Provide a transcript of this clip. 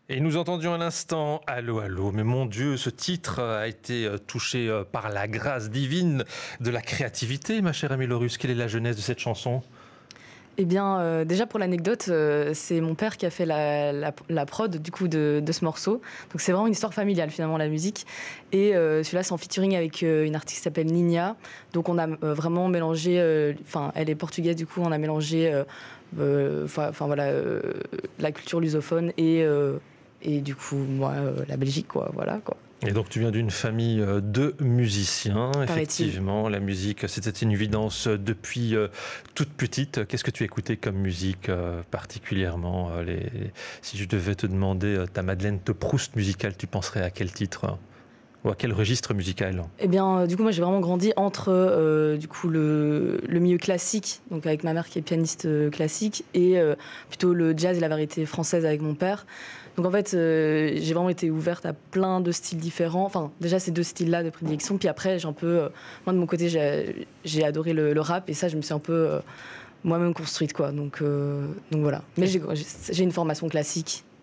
Et nous entendions à l'instant Allô, allô, mais mon Dieu, ce titre a été touché par la grâce divine de la créativité, ma chère Amie Laurus. Quelle est la genèse de cette chanson? Eh bien, déjà pour l'anecdote, c'est mon père qui a fait la prod du coup de ce morceau. Donc c'est vraiment une histoire familiale finalement la musique. Et celui-là c'est en featuring avec une artiste qui s'appelle Ninha. Donc on a vraiment mélangé, enfin elle est portugaise du coup, on a mélangé voilà, la culture lusophone et du coup moi la Belgique quoi, voilà quoi. Et donc tu viens d'une famille de musiciens, Paraît-il. effectivement. La musique, c'était une évidence depuis toute petite. Qu'est-ce que tu écoutais comme musique particulièrement Si je devais te demander ta Madeleine de Proust musicale, tu penserais à quel titre ou à quel registre musical? Eh bien, du coup, moi, j'ai vraiment grandi entre du coup le milieu classique, donc avec ma mère qui est pianiste classique, et plutôt le jazz et la variété française avec mon père. Donc en fait, j'ai vraiment été ouverte à plein de styles différents. Enfin, déjà ces deux styles-là de prédilection. Puis après, j'ai un peu, moi de mon côté, j'ai adoré le rap et ça, je me suis un peu moi-même construite quoi. Donc voilà. Mais j'ai une formation classique